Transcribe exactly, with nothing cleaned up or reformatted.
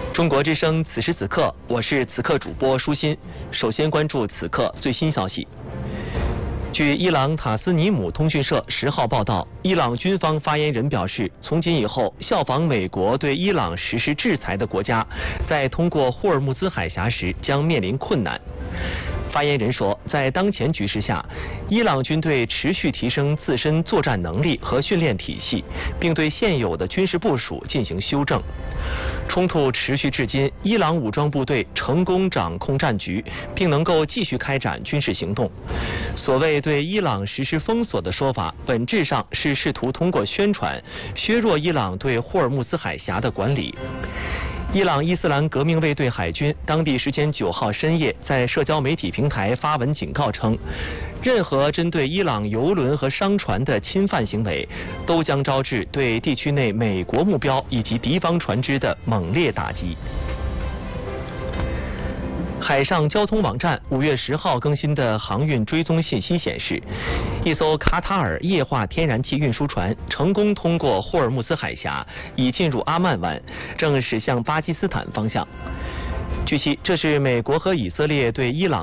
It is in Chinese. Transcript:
中国之声，此时此刻，我是此刻主播舒心。首先关注此刻最新消息。据伊朗塔斯尼姆通讯社十号报道，伊朗军方发言人表示，从今以后，效仿美国对伊朗实施制裁的国家，在通过霍尔木兹海峡时将面临困难。发言人说，在当前局势下，伊朗军队持续提升自身作战能力和训练体系，并对现有的军事部署进行修正。冲突持续至今，伊朗武装部队成功掌控战局，并能够继续开展军事行动。所谓对伊朗实施封锁的说法，本质上是试图通过宣传削弱伊朗对霍尔木兹海峡的管理。伊朗伊斯兰革命卫队海军当地时间九号深夜在社交媒体平台发文警告称，任何针对伊朗油轮和商船的侵犯行为，都将招致对地区内美国目标以及敌方船只的猛烈打击。海上交通网站五月十号更新的航运追踪信息显示，一艘卡塔尔液化天然气运输船成功通过霍尔木兹海峡，已进入阿曼湾，正驶向巴基斯坦方向。据悉，这是美国和以色列对伊朗